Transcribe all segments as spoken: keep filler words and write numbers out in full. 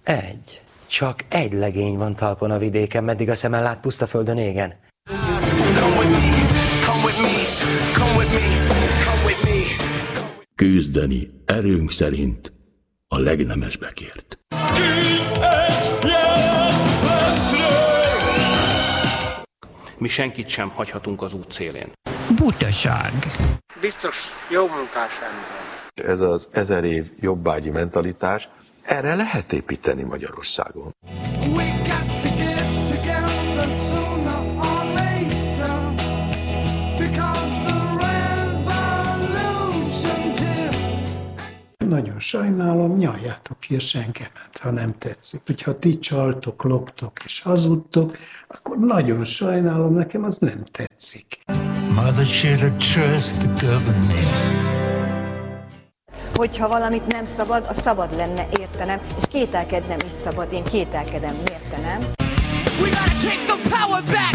Egy. Csak egy legény van talpon a vidéken, meddig a szemen lát puszta földön égen. Küzdeni erőnk szerint a legnemesbekért. Mi senkit sem hagyhatunk az út szélén. Butaság. Biztos jó munkás ember. Ez az ezer év jobbágyi mentalitás, erre lehet építeni Magyarországon. Nagyon sajnálom, nyaljátok ki a senkemet, ha nem tetszik. Hogyha ti csaltok, loptok és hazudtok, akkor nagyon sajnálom, nekem az nem tetszik. Mother should have trust the government. Hogyha valamit nem szabad, az szabad lenne értenem, és kételkednem is szabad, én kételkedem, értenem. We gotta take the power back!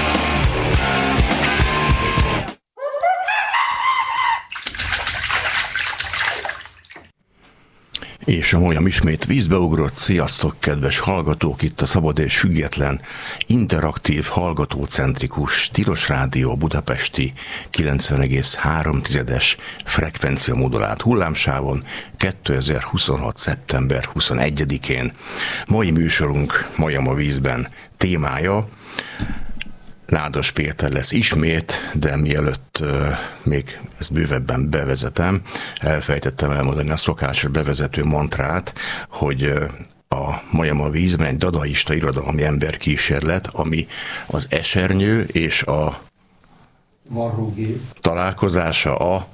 És a molyam ismét vízbe ugrott. Sziasztok, kedves hallgatók! Itt a szabad és független, interaktív, hallgatócentrikus Tilos Rádió budapesti kilencven egész három es frekvencia modulált hullámsávon kétezer-huszonhat. szeptember huszonegyedikén. Mai műsorunk Molyam a vízben témája Nádas Péter lesz ismét, de mielőtt uh, még ezt bővebben bevezetem, elfelejtettem elmondani a szokásos bevezető mantrát, hogy uh, a Molyam a vízben egy dadaista irodalmi emberkísérlet, ami az esernyő és a varrógép találkozása a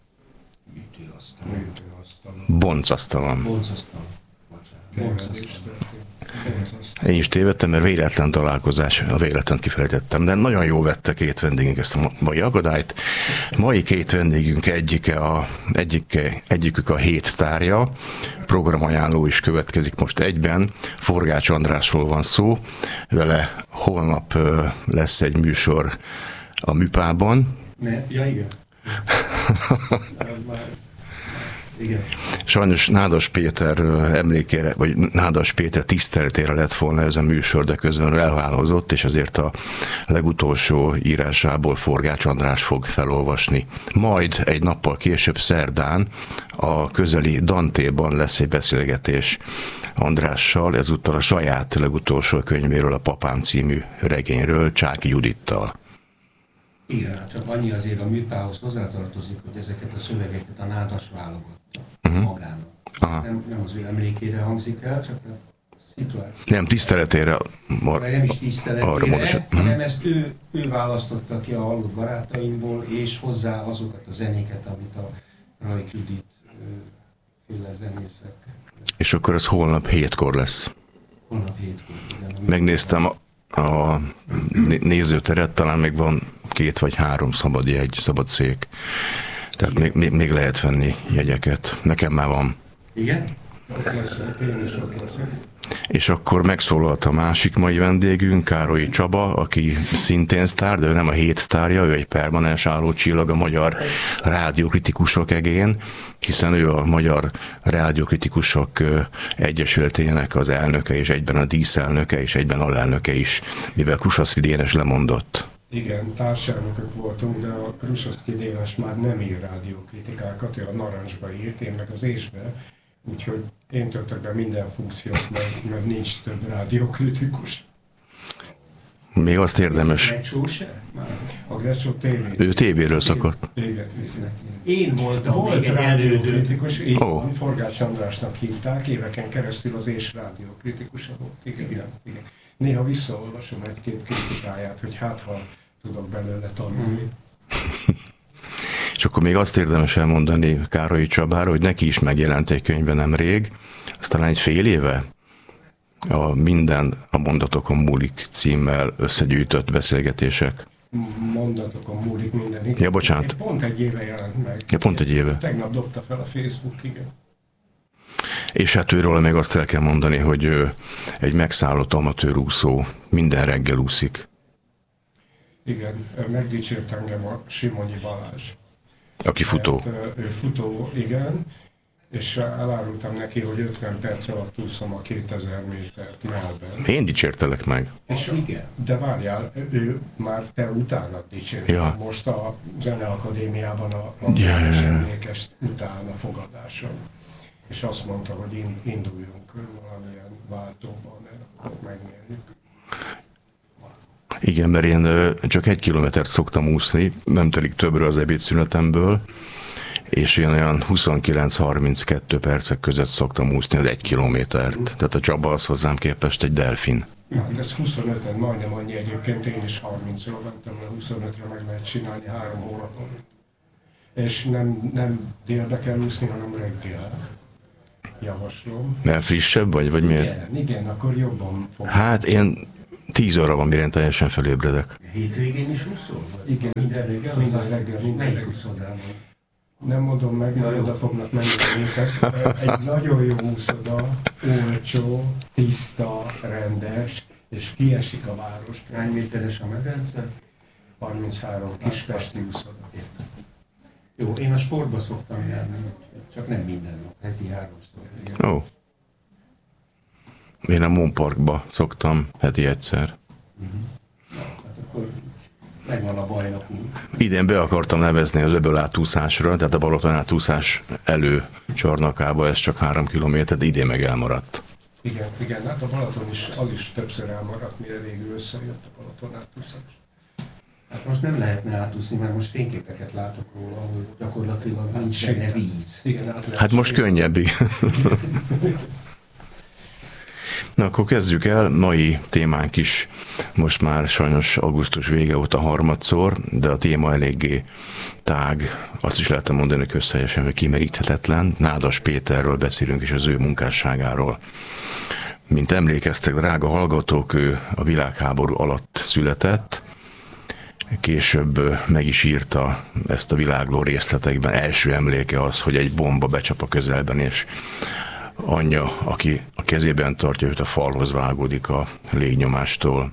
boncasztalon. Boncasztalon. Én is tévedtem, mert véletlen találkozás, a véletlen kifejtettem, de nagyon jó vette két vendégünk ezt a mai akadályt. Mai két vendégünk egyike a, egyike, egyikük a hét sztárja, programajánló is következik most egyben. Forgács Andrásról van szó, vele holnap lesz egy műsor a Műpában. Ne, ja igen. Igen. Sajnos Nádas Péter emlékére, vagy Nádas Péter tiszteletére lett volna ez a műsor, de közben elhalálozott, és ezért a legutolsó írásából Forgács András fog felolvasni. Majd egy nappal később, szerdán a közeli Dantéban lesz egy beszélgetés Andrással, ezúttal a saját legutolsó könyvéről, a Papám című regényről, Csáky Judittal. Igen, hát csak annyi azért a Műpához hozzátartozik, hogy ezeket a szövegeket a Nádas válogatta uh-huh. magának. Nem, nem az ő emlékére hangzik el, csak a szituáció. Nem, tiszteletére. Mar- nem is tiszteletére, uh-huh. hanem ezt ő, ő választotta ki a halott barátaimból, és hozzá azokat a zenéket, amit a Rajk Judit féle zenészek. És akkor ez holnap hétkor lesz. Holnap hétkor, igen. Megnéztem a a nézőteret, talán még van két vagy három szabad jegy, szabad szék. Tehát még, még, még lehet venni jegyeket. Nekem már van. Igen? És akkor megszólalt a másik mai vendégünk, Károly Csaba, aki szintén sztár, de ő nem a hét sztárja, ő egy permanens álló csillag a Magyar Rádiókritikusok egén, hiszen ő a Magyar Rádiókritikusok Egyesületének az elnöke, és egyben a díszelnöke, és egyben alelnöke is, mivel Krusaszki Dénes lemondott. Igen, társelnökök voltunk, de a Krusaszki Dénes már nem ír rádiókritikákat, ő a Narancsba írt, én meg az Ésbe, úgyhogy én töltök be minden funkciót, mert, mert nincs több rádiókritikus. Még azt érdemes. A Grecsó se? A Grecsó tévé. Ő tévéről szokott. Én voltam Volt rádiókritikus, így oh. Forgács Andrásnak hívták, éveken keresztül az És rádiókritikusa volt. Igen, igen, igen. Néha visszaolvasom egy-két kritikáját, hogy hát ha tudok belőle tanulni. És akkor még azt érdemes elmondani Károly Csabára, hogy neki is megjelent egy könyve nemrég, aztán egy fél éve a Minden a mondatokon múlik címmel összegyűjtött beszélgetések. Mondatokon múlik minden. Igen. Ja, bocsánat. Pont egy éve jelent meg. Ja, pont egy éve. Tegnap dobta fel a Facebook, igen. És hát őről még azt el kell mondani, hogy ő egy megszállott amatőr úszó, minden reggel úszik. Igen, megdicsért engem a Simonyi Balázs. Aki futó. Mert, ő futó, igen, és elárultam neki, hogy ötven perc alatt úszom a kétezer métert mellben. Én dicsértelek meg. És igen, de várjál, ő már te utána dicsért. Ja. Most a Zeneakadémiában a, a ja, ja, ja. emlékes után a fogadáson. És azt mondta, hogy induljunk valamilyen váltóban, mert megnyerjük. Igen, mert én csak egy kilométert szoktam úszni, nem telik többre az ebédszünetemből, és én olyan huszonkilenc-harminckettő percek között szoktam úszni az egy kilométert. Tehát a Csaba az hozzám képest egy delfin. Ja, ez huszonöten, majdnem annyi egyébként, én is harmincról mentem, mert huszonötre meg lehet csinálni három hónapon. És nem, nem délbe kell úszni, hanem reggel. Javaslom. Mert frissebb vagy, vagy miért? Igen, igen, akkor jobban fog. Hát én tíz óra van, mire én teljesen felébredek. Hétvégén is úszol? Igen, minden reggel, minden reggel, minden reggel. Nem mondom meg, hogy oda fognak menni minket. Egy nagyon jó úszoda, olcsó, tiszta, rendes, és kiesik a város. Hány méteres a medence? harminchárom, Kispesti úszoda. Jó, én a sportba szoktam járni, csak nem minden nap, heti háromszor. Ó. Én a Mon Parkba szoktam heti egyszer. Uh-huh. Na, hát akkor megvan a bajnokunk. Idén be akartam nevezni az öböl átúszásra, tehát a Balaton átúszás elő csarnokába, ez csak három kilométer, de idén meg elmaradt. Igen, igen, hát a Balaton is, az is többször elmaradt, mire végül összejött a Balaton átúszás. Hát most nem lehetne átúszni, mert most fényképeket látok róla, hogy gyakorlatilag hát nincs benne víz. Igen, hát most könnyebb. Na, akkor kezdjük el. Mai témánk is most már sajnos augusztus vége óta harmadszor, de a téma eléggé tág. Azt is lehetne mondani, hogy közhelyesen, hogy kimeríthetetlen. Nádas Péterről beszélünk, és az ő munkásságáról. Mint emlékeztek, drága hallgatók, ő a világháború alatt született. Később meg is írta ezt a világló részletekben. Első emléke az, hogy egy bomba becsap a közelben, és anyja, aki a kezében tartja őt, a falhoz vágódik a légnyomástól.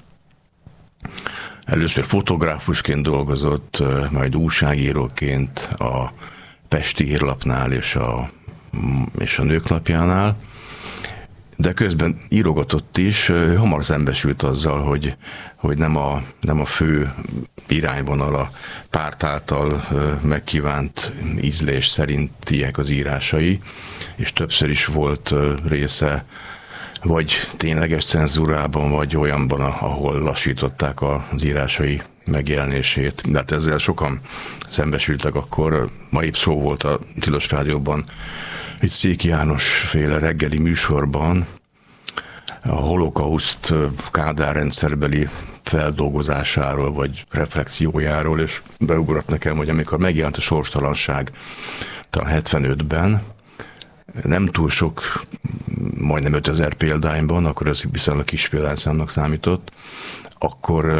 Először fotográfusként dolgozott, majd újságíróként a Pesti Hírlapnál és a, és a Nőklapjánál, de közben írogatott is, hamar szembesült azzal, hogy, hogy nem, a, nem a fő irányvonal a párt által megkívánt ízlés szerintiek az írásai, és többször is volt része vagy tényleges cenzúrában, vagy olyanban, ahol lassították az írásai megjelenését. De hát ezzel sokan szembesültek akkor. Ma épp szó volt a Tilos Rádióban egy Széki János féle reggeli műsorban a holokauszt Kádár rendszerbeli feldolgozásáról, vagy reflexiójáról, és beugrott nekem, hogy amikor megjelent a Sorstalanság talán hetvenötben, nem túl sok, majdnem ötezer példányban, akkor ez viszonylag kis példányszámnak számított, akkor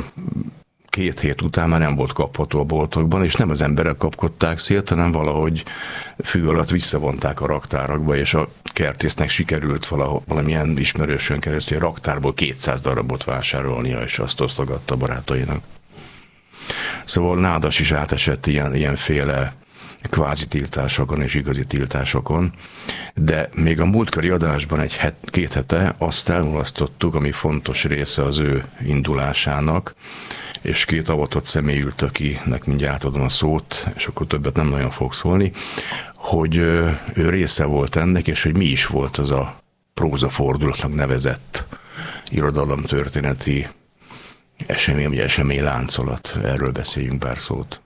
két hét után már nem volt kapható a boltokban, és nem az emberek kapkodták szét, hanem valahogy fű alatt visszavonták a raktárakba, és a kertésznek sikerült valahol, valamilyen ismerősön keresztül a raktárból kétszáz darabot vásárolnia, és azt osztogatta barátainak. Szóval Nádas is átesett ilyen, ilyenféle kvázi tiltásokon és igazi tiltásokon, de még a múltkori adásban egy het, két hete azt elmulasztottuk, ami fontos része az ő indulásának, és két avatott személy ült, akinek mindjárt átadom a szót, és akkor többet nem nagyon fog szólni, hogy ő része volt ennek, és hogy mi is volt az a prózafordulatnak nevezett irodalomtörténeti esemény, vagy esemény láncolat. Erről beszéljünk pár szót.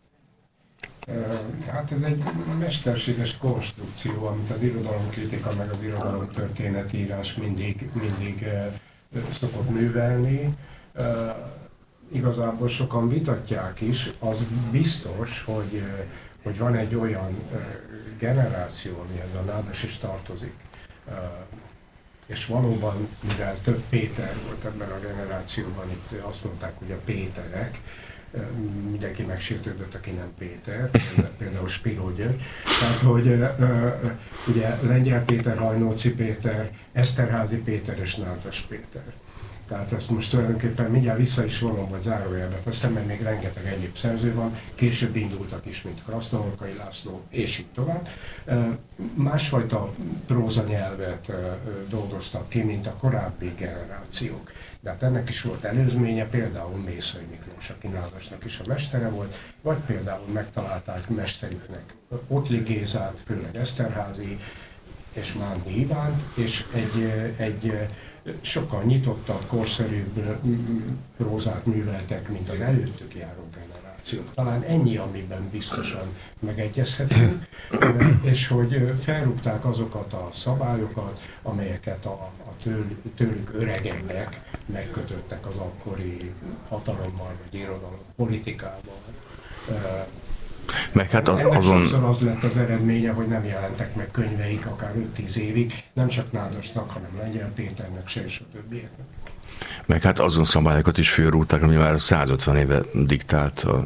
Hát ez egy mesterséges konstrukció, amit az irodalomkritika meg az irodalomtörténetírás mindig, mindig szokott művelni. Igazából sokan vitatják is, az biztos, hogy, hogy van egy olyan generáció, amihez a Nádas is tartozik, és valóban, mivel több Péter volt ebben a generációban, itt azt mondták, hogy a Péterek, mindenki megsértődött, aki nem Péter, például Spiró György. Tehát, hogy ugye Lengyel Péter, Hajnóci Péter, Eszterházy Péter és Nádas Péter. Tehát ezt most tulajdonképpen mindjárt vissza is vonom, vagy zárójelbe teszem, mert még rengeteg egyéb szerző van, később indultak is, mint Krasztohorkai László, és így tovább. Másfajta prózanyelvet dolgoztak ki, mint a korábbi generációk. De hát ennek is volt előzménye, például Mészöly Miklós, aki Nádasnak is a mestere volt, vagy például megtalálták mesterüknek Ottli Gézát, főleg Eszterházy és Mándi Ivánt, és egy, egy sokkal nyitottabb, korszerűbb prózát műveltek, mint az előttük járó generációk. Talán ennyi, amiben biztosan megegyezhetünk, és hogy felrúgták azokat a szabályokat, amelyeket a, a tőlük, tőlük öregebbek megkötöttek az akkori hatalommal, vagy irodalom, politikával. Meg hát az, Ennek azon... sokszor az lett az eredménye, hogy nem jelentek meg könyveik akár öt-tíz évig, nem csak Nádasnak, hanem Lengyel Péternek se, és a többieknek. Meg hát azon szabályokat is fölrúgták, ami már százötven éve diktált a